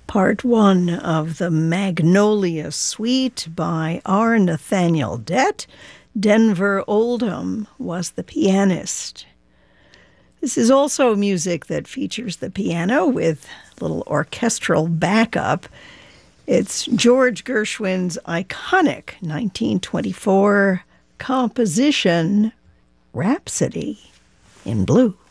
Part one of the Magnolia Suite by R. Nathaniel Dett. Denver Oldham was the pianist. This is also music that features the piano with a little orchestral backup. It's George Gershwin's iconic 1924 composition, Rhapsody in Blue.